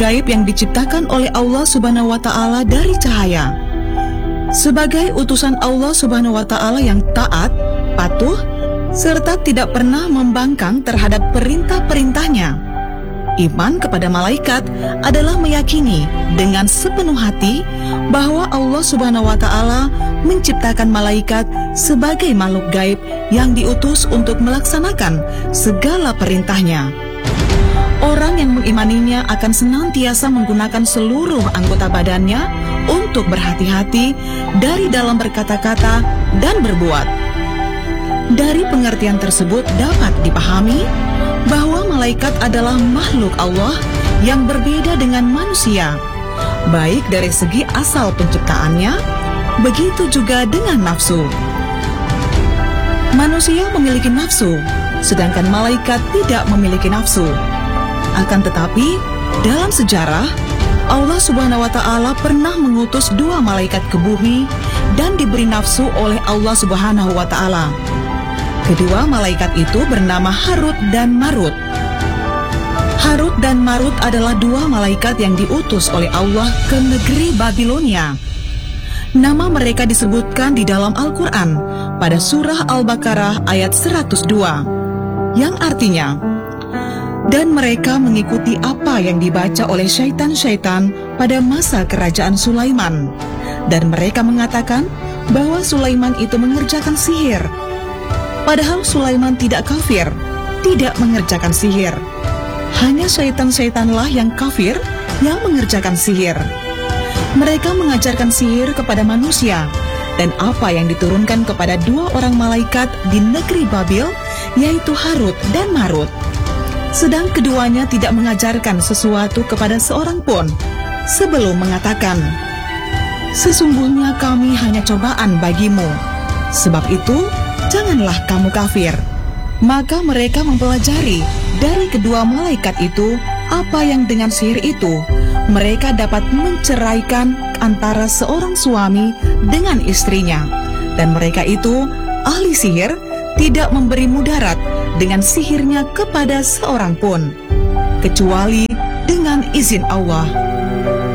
gaib yang diciptakan oleh Allah Subhanahu wa Ta'ala dari cahaya. Sebagai utusan Allah Subhanahu wa Ta'ala yang taat, patuh, serta tidak pernah membangkang terhadap perintah-perintahnya. Iman kepada malaikat adalah meyakini dengan sepenuh hati bahwa Allah Subhanahu wa Ta'ala menciptakan malaikat sebagai makhluk gaib yang diutus untuk melaksanakan segala perintahnya. Orang yang mengimaninya akan senantiasa menggunakan seluruh anggota badannya untuk berhati-hati dari dalam berkata-kata dan berbuat. Dari pengertian tersebut dapat dipahami bahwa malaikat adalah makhluk Allah yang berbeda dengan manusia, baik dari segi asal penciptaannya, begitu juga dengan nafsu. Manusia memiliki nafsu, sedangkan malaikat tidak memiliki nafsu. Akan tetapi, dalam sejarah, Allah Subhanahu wa Ta'ala pernah mengutus 2 malaikat ke bumi dan diberi nafsu oleh Allah Subhanahu wa Ta'ala. Kedua malaikat itu bernama Harut dan Marut. Harut dan Marut adalah 2 malaikat yang diutus oleh Allah ke negeri Babilonia. Nama mereka disebutkan di dalam Al-Quran pada surah Al-Baqarah ayat 102, yang artinya, dan mereka mengikuti apa yang dibaca oleh syaitan-syaitan pada masa kerajaan Sulaiman. Dan mereka mengatakan bahwa Sulaiman itu mengerjakan sihir. Padahal Sulaiman tidak kafir, tidak mengerjakan sihir. Hanya syaitan-syaitanlah yang kafir yang mengerjakan sihir. Mereka mengajarkan sihir kepada manusia, dan apa yang diturunkan kepada 2 orang malaikat di negeri Babil, yaitu Harut dan Marut. Sedang keduanya tidak mengajarkan sesuatu kepada seorang pun sebelum mengatakan, sesungguhnya kami hanya cobaan bagimu, sebab itu janganlah kamu kafir. Maka mereka mempelajari dari kedua malaikat itu apa yang dengan sihir itu mereka dapat menceraikan antara seorang suami dengan istrinya, dan mereka itu ahli sihir tidak memberi mudarat dengan sihirnya kepada seorang pun, kecuali dengan izin Allah.